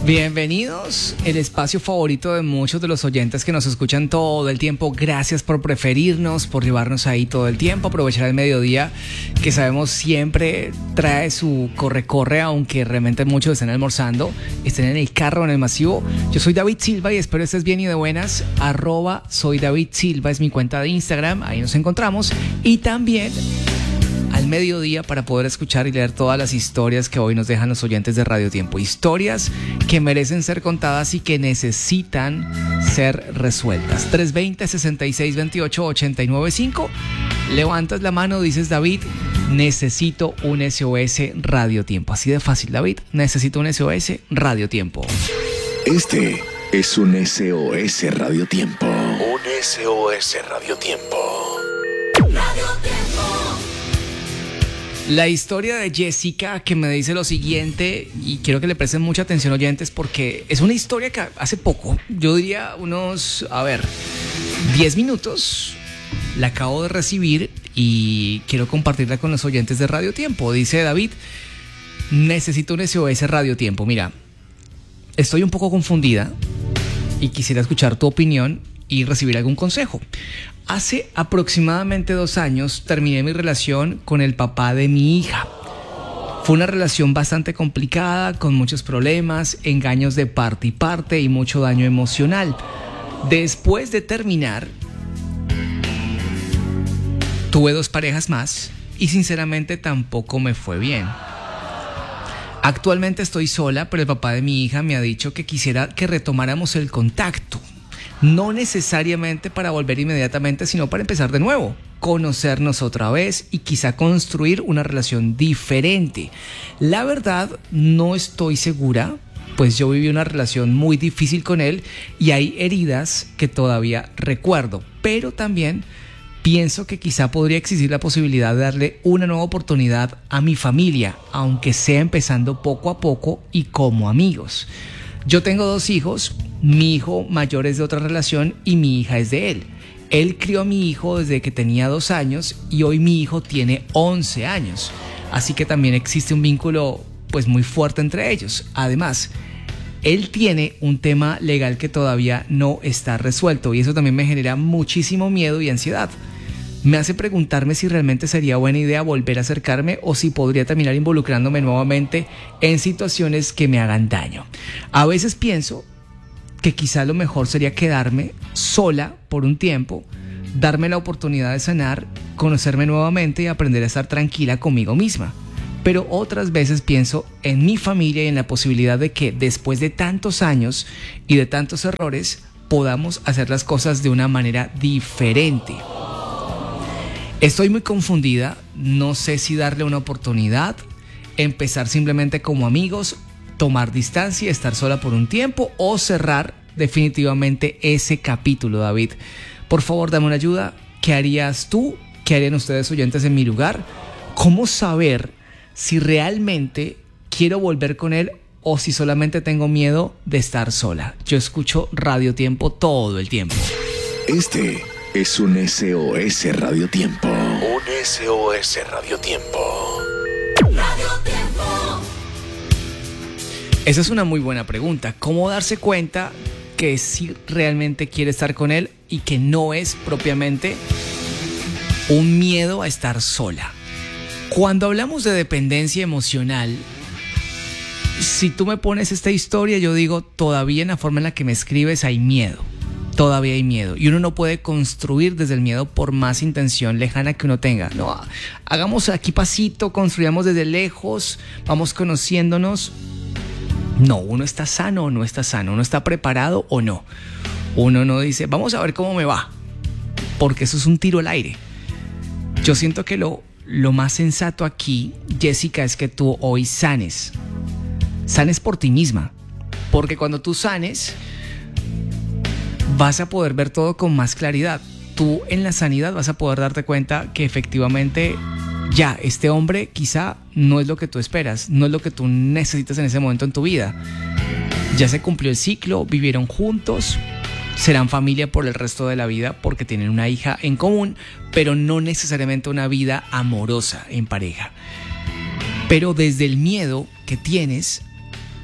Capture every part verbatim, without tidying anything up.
Bienvenidos, el espacio favorito de muchos de los oyentes que nos escuchan todo el tiempo. Gracias por preferirnos, por llevarnos ahí todo el tiempo, aprovechar el mediodía, que sabemos siempre trae su corre-corre, aunque realmente muchos estén almorzando, estén en el carro, en el masivo. Yo soy David Silva y espero estés bien y de buenas. Arroba soy David Silva es mi cuenta de Instagram, ahí nos encontramos. Y también al mediodía para poder escuchar y leer todas las historias que hoy nos dejan los oyentes de Radio Tiempo. Historias que merecen ser contadas y que necesitan ser resueltas. tres dos cero, seis seis dos ocho, ocho nueve cinco. Levantas la mano, dices: David, necesito un S O S Radio Tiempo. Así de fácil, David, necesito un S O S Radio Tiempo. Este es un S O S Radio Tiempo. Un S O S Radio Tiempo. Radio Tiempo. La historia de Jessica, que me dice lo siguiente, y quiero que le presten mucha atención, oyentes, porque es una historia que hace poco, yo diría unos, a ver, diez minutos, la acabo de recibir y quiero compartirla con los oyentes de Radio Tiempo. Dice: David, necesito un S O S Radio Tiempo. Mira, estoy un poco confundida y quisiera escuchar tu opinión y recibir algún consejo. Hace aproximadamente dos años terminé mi relación con el papá de mi hija. Fue una relación bastante complicada, con muchos problemas, engaños de parte y parte y mucho daño emocional. Después de terminar, tuve dos parejas más y sinceramente tampoco me fue bien. Actualmente estoy sola, pero el papá de mi hija me ha dicho que quisiera que retomáramos el contacto. No necesariamente para volver inmediatamente, sino para empezar de nuevo, conocernos otra vez y quizá construir una relación diferente. La verdad, no estoy segura, pues yo viví una relación muy difícil con él y hay heridas que todavía recuerdo, pero también pienso que quizá podría existir la posibilidad de darle una nueva oportunidad a mi familia, aunque sea empezando poco a poco y como amigos. Yo tengo dos hijos, mi hijo mayor es de otra relación y mi hija es de él. Él crió a mi hijo desde que tenía dos años y hoy mi hijo tiene once años. Así que también existe un vínculo pues muy fuerte entre ellos. Además, él tiene un tema legal que todavía no está resuelto y eso también me genera muchísimo miedo y ansiedad. Me hace preguntarme si realmente sería buena idea volver a acercarme o si podría terminar involucrándome nuevamente en situaciones que me hagan daño. A veces pienso que quizá lo mejor sería quedarme sola por un tiempo, darme la oportunidad de sanar, conocerme nuevamente y aprender a estar tranquila conmigo misma. Pero otras veces pienso en mi familia y en la posibilidad de que después de tantos años y de tantos errores podamos hacer las cosas de una manera diferente. Estoy muy confundida, no sé si darle una oportunidad, empezar simplemente como amigos, tomar distancia, estar sola por un tiempo o cerrar definitivamente ese capítulo, David. Por favor, dame una ayuda. ¿Qué harías tú? ¿Qué harían ustedes, oyentes, en mi lugar? ¿Cómo saber si realmente quiero volver con él o si solamente tengo miedo de estar sola? Yo escucho Radio Tiempo todo el tiempo. Este es un S O S Radio Tiempo. Un S O S Radio Tiempo. Radio Tiempo. Esa es una muy buena pregunta. ¿Cómo darse cuenta que sí realmente quiere estar con él y que no es propiamente un miedo a estar sola? Cuando hablamos de dependencia emocional, si tú me pones esta historia, yo digo, todavía en la forma en la que me escribes hay miedo. Todavía hay miedo y uno no puede construir desde el miedo por más intención lejana que uno tenga. No, hagamos aquí pasito, construyamos desde lejos, vamos conociéndonos. No, uno está sano o no está sano, uno está preparado o no. Uno no dice, vamos a ver cómo me va, porque eso es un tiro al aire. Yo siento que lo, lo más sensato aquí, Jessica, es que tú hoy sanes. Sanes por ti misma, porque cuando tú sanes vas a poder ver todo con más claridad. Tú en la sanidad vas a poder darte cuenta que efectivamente ya, este hombre quizá no es lo que tú esperas, no es lo que tú necesitas en ese momento en tu vida. Ya se cumplió el ciclo, vivieron juntos, serán familia por el resto de la vida porque tienen una hija en común, pero no necesariamente una vida amorosa en pareja. Pero desde el miedo que tienes,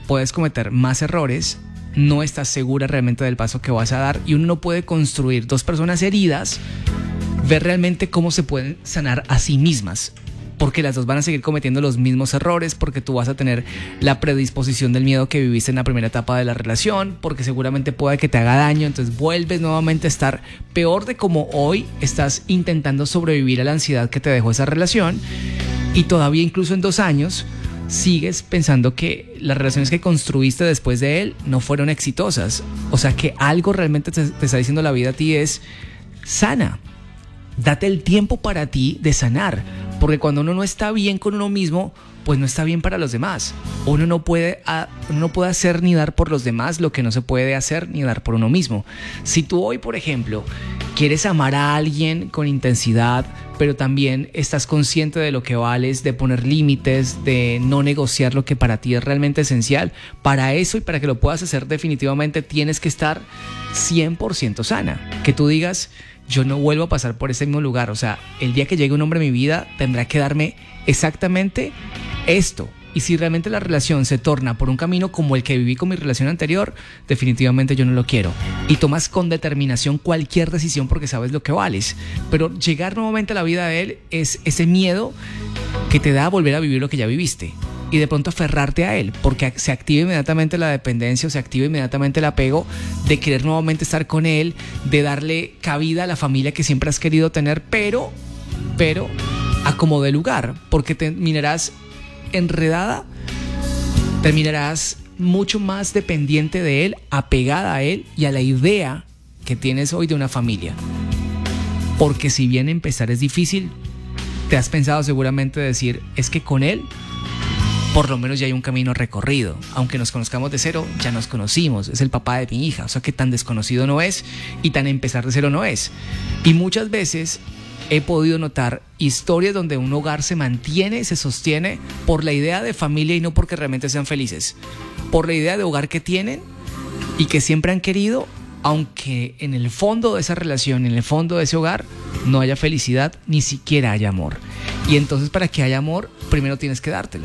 puedes cometer más errores, no estás segura realmente del paso que vas a dar y uno no puede construir dos personas heridas, ver realmente cómo se pueden sanar a sí mismas, porque las dos van a seguir cometiendo los mismos errores, porque tú vas a tener la predisposición del miedo que viviste en la primera etapa de la relación, porque seguramente puede que te haga daño, entonces vuelves nuevamente a estar peor de como hoy estás intentando sobrevivir a la ansiedad que te dejó esa relación, y todavía incluso en dos años sigues pensando que las relaciones que construiste después de él no fueron exitosas. O sea que algo realmente te, te está diciendo la vida a ti es: sana, date el tiempo para ti de sanar, porque cuando uno no está bien con uno mismo, pues no está bien para los demás. Uno no puede, uno no puede hacer ni dar por los demás lo que no se puede hacer ni dar por uno mismo. Si tú hoy, por ejemplo, quieres amar a alguien con intensidad, pero también estás consciente de lo que vales, de poner límites, de no negociar lo que para ti es realmente esencial, para eso y para que lo puedas hacer definitivamente tienes que estar cien por ciento sana. Que tú digas: yo no vuelvo a pasar por ese mismo lugar. O sea, el día que llegue un hombre a mi vida tendrá que darme exactamente esto. Y si realmente la relación se torna por un camino como el que viví con mi relación anterior, definitivamente yo no lo quiero. Y tomas con determinación cualquier decisión porque sabes lo que vales. Pero llegar nuevamente a la vida de él es ese miedo que te da a volver a vivir lo que ya viviste. Y de pronto aferrarte a él, porque se activa inmediatamente la dependencia o se activa inmediatamente el apego de querer nuevamente estar con él, de darle cabida a la familia que siempre has querido tener, pero, pero a como de lugar, porque terminarás enredada, terminarás mucho más dependiente de él, apegada a él y a la idea que tienes hoy de una familia. Porque si bien empezar es difícil, te has pensado seguramente decir: es que con él por lo menos ya hay un camino recorrido. Aunque nos conozcamos de cero, ya nos conocimos. Es el papá de mi hija. O sea que tan desconocido no es y tan empezar de cero no es. Y muchas veces he podido notar historias donde un hogar se mantiene, se sostiene por la idea de familia y no porque realmente sean felices. Por la idea de hogar que tienen y que siempre han querido, aunque en el fondo de esa relación, en el fondo de ese hogar, no haya felicidad, ni siquiera haya amor. Y entonces, para que haya amor, primero tienes que dártelo.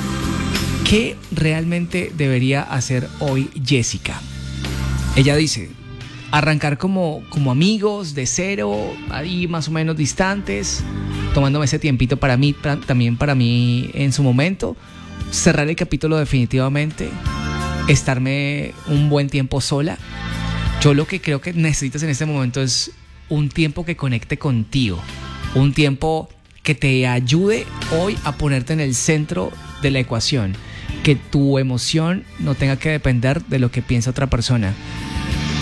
¿Qué realmente debería hacer hoy Jessica? Ella dice: arrancar como, como amigos de cero, ahí más o menos distantes, tomándome ese tiempito para mí, para, también para mí en su momento, cerrar el capítulo definitivamente, estarme un buen tiempo sola. Yo lo que creo que necesitas en este momento es un tiempo que conecte contigo, un tiempo que te ayude hoy a ponerte en el centro de la ecuación, que tu emoción no tenga que depender de lo que piensa otra persona,